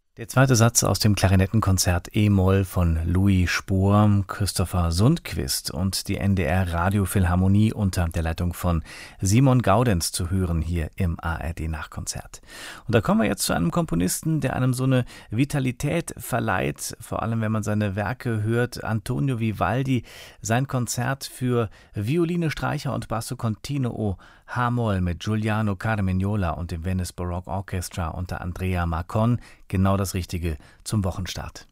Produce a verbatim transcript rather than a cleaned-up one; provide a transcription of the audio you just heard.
Der zweite Satz aus dem Klarinettenkonzert E-Moll von Louis Spohr, Christopher Sundquist und die N D R Radiophilharmonie unter der Leitung von Simon Gaudenz zu hören hier im A R D-Nachkonzert. Und da kommen wir jetzt zu einem Komponisten, der einem so eine Vitalität verleiht, vor allem wenn man seine Werke hört. Antonio Vivaldi, sein Konzert für Violine, Streicher und Basso Continuo H-Moll mit Giuliano Carmignola und dem Venice Baroque Orchestra unter Andrea Marcon. Genau das Richtige zum Wochenstart.